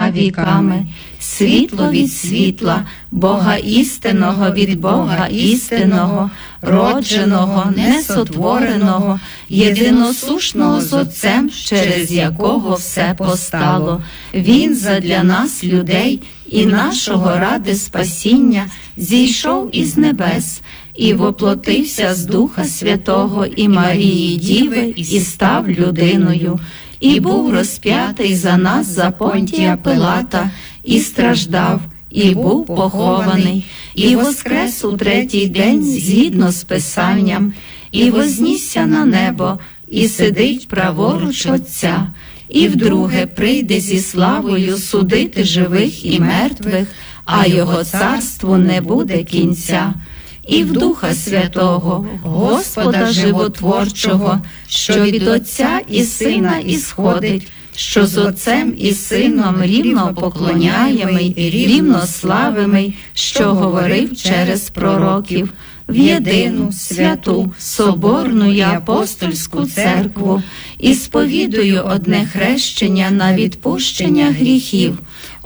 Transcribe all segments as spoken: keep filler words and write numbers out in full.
віками віками. Світло від світла, Бога істинного від Бога істинного, родженого, несотвореного, єдиносушного з Отцем, через якого все постало. Він задля нас, людей, і нашого ради спасіння зійшов із небес і воплотився з Духа Святого і Марії Діви і став людиною, і був розп'ятий за нас за Понтія Пилата, і страждав, і був похований, і воскрес у третій день згідно з Писанням, і вознісся на небо, і сидить праворуч Отця, і вдруге прийде зі славою судити живих і мертвих, а його царству не буде кінця. І в Духа Святого, Господа Животворчого, що від Отця і Сина ісходить, що з Отцем і Сином рівно поклоняємий, рівно славимий, що говорив через пророків, в єдину, святу, соборну і апостольську церкву, і сповідую одне хрещення на відпущення гріхів,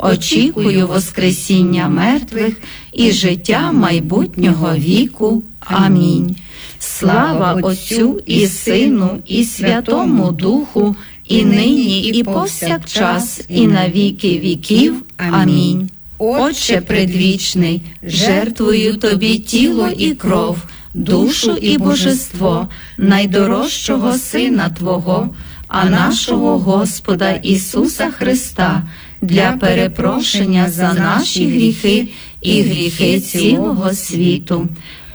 очікую воскресіння мертвих і життя майбутнього віку. Амінь. Слава Отцю і Сину і Святому Духу, і нині, і повсякчас, і на віки віків. Амінь. Отче предвічний, жертвую Тобі тіло і кров, душу і божество найдорожчого Сина Твого, а нашого Господа Ісуса Христа, для перепрошення за наші гріхи і гріхи цілого світу.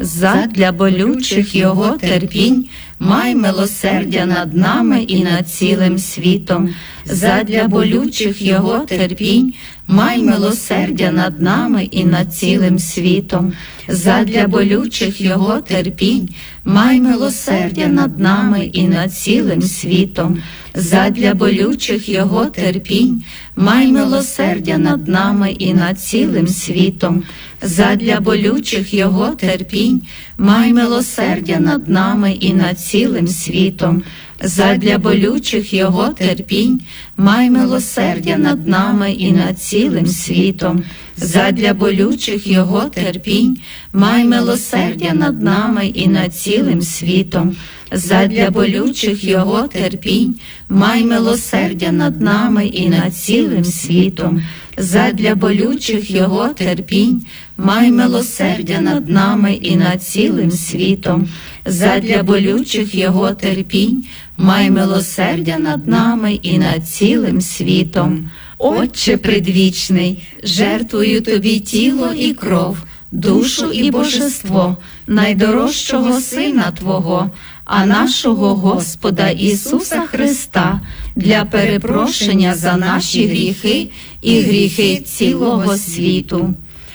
Задля болючих Його терпінь май милосердя над нами і над цілим світом. Задля болючих Його терпінь май милосердя над нами і над цілим світом. Задля болючих Його терпінь май милосердя над нами і над цілим світом. Задля болючих Його терпінь май милосердя над нами і над цілим світом. Задля болючих Його терпінь май милосердя над нами і над цілим світом. Задля болючих Його терпінь май милосердя над нами і над цілим світом. Задля болючих Його терпінь май милосердя над нами і над цілим світом. Задля болючих Його терпінь май милосердя над нами і над цілим світом. Задля болючих Його терпінь май милосердя над нами і над цілим світом. Задля болючих Його терпінь май милосердя над нами і над цілим світом. Отче предвічний, жертвую Тобі тіло і кров, душу і божество найдорожчого Сина Твого, а нашого Господа Ісуса Христа, для перепрошення за наші гріхи і гріхи цілого світу.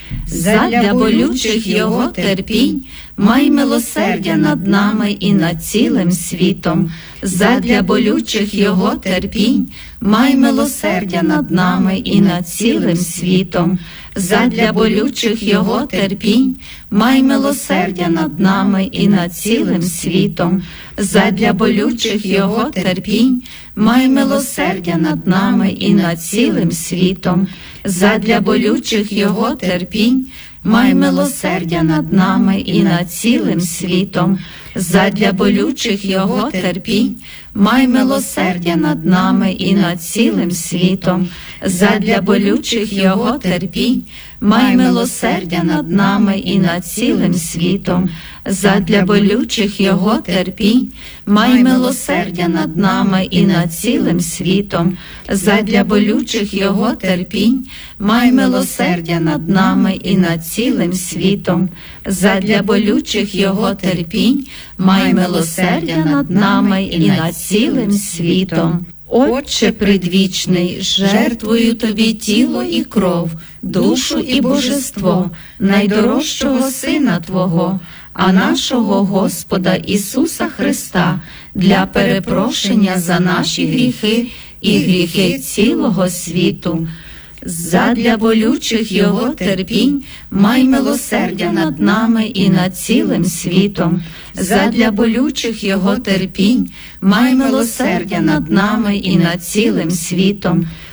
Задля болючих Його терпінь май милосердя над нами і над цілим світом. Задля болючих Його терпінь май милосердя над нами і над цілим світом. Задля болючих Його терпінь май милосердя над нами і над цілим світом. Задля болючих Його терпінь май милосердя над нами і над цілим світом. Задля болючих Його терпінь май милосердя над нами і над цілим світом. Задля болючих Його терпінь май милосердя над нами і над цілим світом. Задля болючих Його терпінь май милосердя над нами і над цілим світом. Задля болючих Його терпінь май милосердя над нами і над цілим світом. Задля болючих Його терпінь май милосердя над нами і над цілим світом. Задля болючих Його терпінь май милосердя над нами і над цілим світом. Отче предвічний, жертвую Тобі тіло і кров, душу і божество найдорожчого Сина Твого, а нашого Господа Ісуса Христа, для перепрошення за наші гріхи і гріхи цілого світу. Задля болючих Його терпінь май милосердя над нами і над цілим світом. Задля болючих Його терпінь май милосердя над нами і над цілим світом.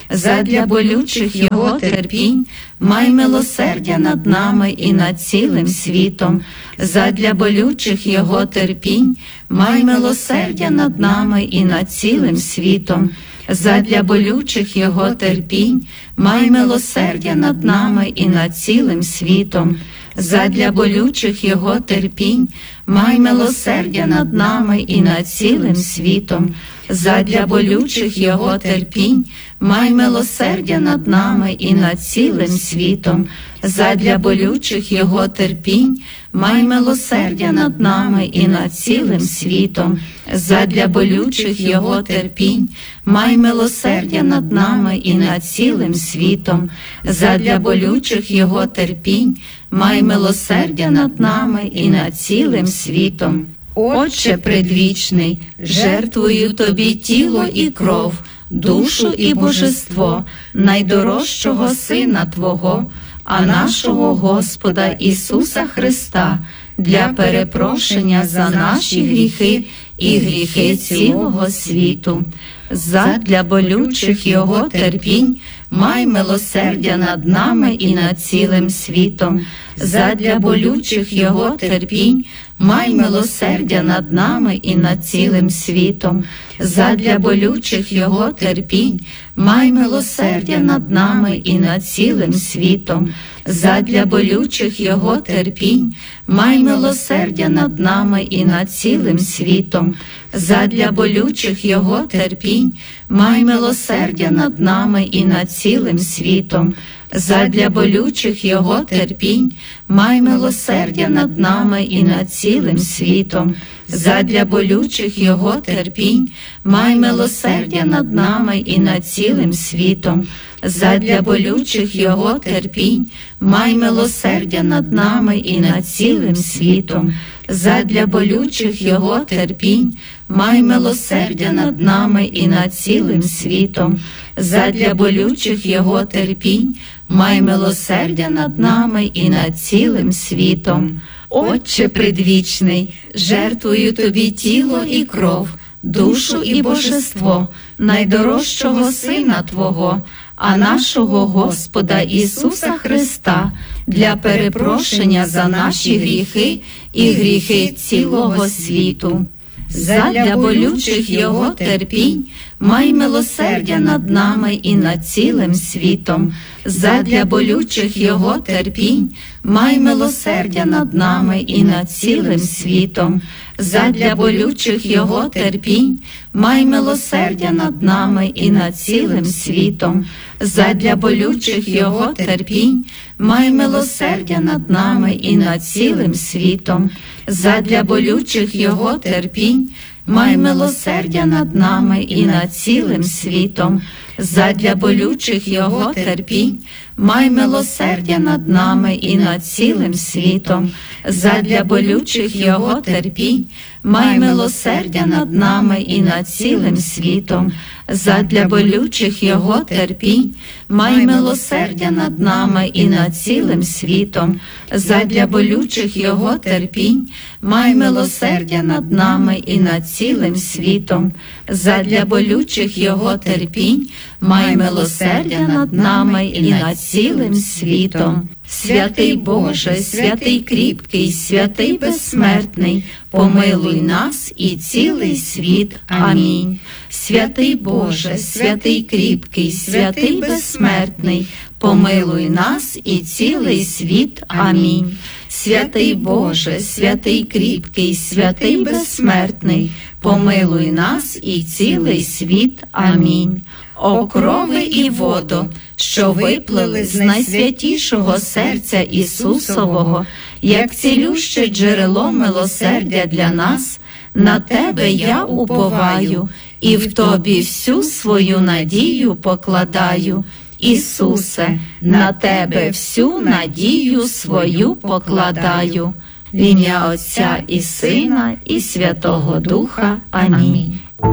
задля болючих Його терпінь, май милосердя над нами і над цілим світом. Задля болючих Його терпінь, май милосердя над нами і над цілим світом. Задля болючих Його терпінь, май милосердя над нами і над цілим світом. Задля болючих Його терпінь, май милосердя над нами і над цілим світом. Задля болючих Його терпінь, май милосердя над нами і над цілим світом. Задля болючих Його терпінь, май милосердя над нами і над цілим світом. Задля болючих Його терпінь, май милосердя над нами і над цілим світом. Задля болючих Його терпінь, май милосердя над нами і над цілим світом. Отче предвічний, жертвую Тобі тіло і кров, душу і божество найдорожчого Сина Твого, а нашого Господа Ісуса Христа, для перепрошення за наші гріхи і гріхи цілого світу. Задля болючих Його терпінь, май милосердя над нами і над цілим світом. Задля болючих Його терпінь, май милосердя над нами і над цілим світом. Задля болючих Його терпінь, май милосердя над нами і над цілим світом. Задля болючих Його терпінь, май милосердя над нами і над цілим світом. Задля болючих Його терпінь, май милосердя над нами і над цілим світом. Задля болючих Його терпінь, май милосердя над нами і над цілим світом. Задля болючих Його терпінь, май милосердя над нами і над цілим світом. Задля болючих Його терпінь, май милосердя над нами і над цілим світом. Задля болючих Його терпінь, май милосердя над нами і над цілим світом. Задля болючих Його терпінь, май милосердя над нами і над цілим світом. Отче предвічний, жертвую Тобі тіло і кров, душу і божество найдорожчого Сина Твого, а нашого Господа Ісуса Христа, для перепрошення за наші гріхи і гріхи цілого світу. Задля болючих Його терпінь, май милосердя над нами і над цілим світом. Задля болючих Його терпінь, май милосердя над нами і над цілим світом. Задля болючих Його терпінь, май милосердя над нами і над цілим світом. Задля болючих Його терпінь, май милосердя над нами і над цілим світом. Задля болючих Його терпінь, май милосердя над нами і над цілим світом. Задля болючих Його терпінь, май милосердя над нами і над цілим світом. Задля болючих Його терпінь, май милосердя над нами і над цілим світом. Задля болючих Його терпінь, май милосердя над нами і над цілим світом. Задля болючих Його терпінь, май милосердя над нами і над цілим світом. Задля болючих Його терпінь, май милосердя над нами і над цілим світом. Святий Боже, святий кріпкий, святий безсмертний, помилуй нас і цілий світ. Амінь. Святий Боже, святий кріпкий, святий безсмертний, помилуй нас і цілий світ. Амінь. Святий Боже, святий кріпкий, святий безсмертний, помилуй нас і цілий світ. Амінь. О крови і водо, що виплили з найсвятішого серця Ісусового, як цілюще джерело милосердя для нас, на Тебе я уповаю, і в Тобі всю свою надію покладаю. Ісусе, на Тебе всю надію свою покладаю. В ім'я Отця і Сина, і Святого Духа. Амінь.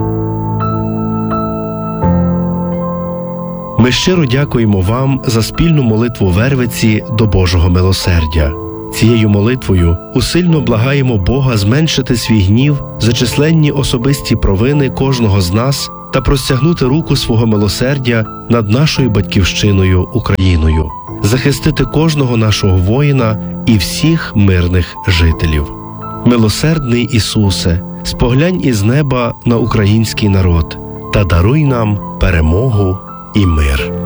Ми щиро дякуємо вам за спільну молитву Вервиці до Божого милосердя. Цією молитвою усильно благаємо Бога зменшити свій гнів за численні особисті провини кожного з нас та простягнути руку свого милосердя над нашою батьківщиною Україною, захистити кожного нашого воїна і всіх мирних жителів. Милосердний Ісусе, споглянь із неба на український народ та даруй нам перемогу і мир.